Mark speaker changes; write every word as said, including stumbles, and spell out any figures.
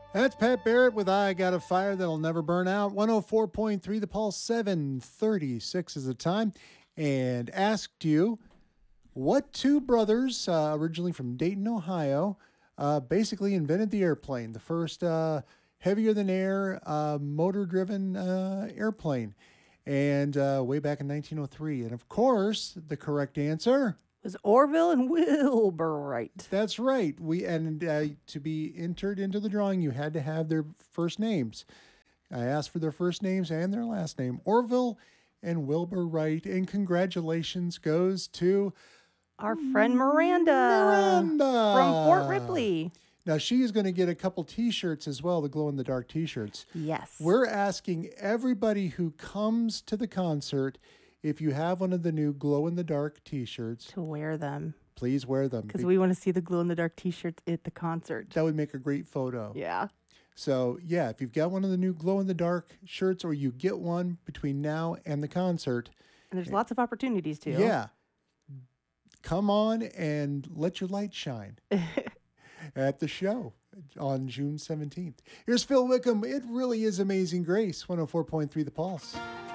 Speaker 1: That's Pat Barrett with I Got a Fire That'll Never Burn Out. one oh four point three The Pulse, seven thirty-six is the time. And asked you what two brothers, uh, originally from Dayton, Ohio, uh, basically invented the airplane, the first uh, heavier than air uh, motor driven uh, airplane. And uh, way back in nineteen oh three. And of course, the correct answer
Speaker 2: was Orville and Wilbur Wright.
Speaker 1: That's right. We and uh, to be entered into the drawing, you had to have their first names. I asked for their first names and their last name, Orville and Wilbur Wright. And congratulations goes to
Speaker 2: our friend Miranda,
Speaker 1: Miranda
Speaker 2: from Fort Ripley.
Speaker 1: Now she is going to get a couple T-shirts as well, the glow in the dark T-shirts.
Speaker 2: Yes.
Speaker 1: We're asking everybody who comes to the concert, if you have one of the new glow-in-the-dark T-shirts,
Speaker 2: to wear them.
Speaker 1: Please wear them.
Speaker 2: Because we want to see the glow-in-the-dark T-shirts at the concert.
Speaker 1: That would make a great photo.
Speaker 2: Yeah.
Speaker 1: So, yeah, if you've got one of the new glow-in-the-dark shirts or you get one between now and the concert.
Speaker 2: And there's lots of opportunities, too.
Speaker 1: Yeah. Come on and let your light shine at the show on June seventeenth. Here's Phil Wickham. It really is Amazing Grace, one oh four point three The Pulse.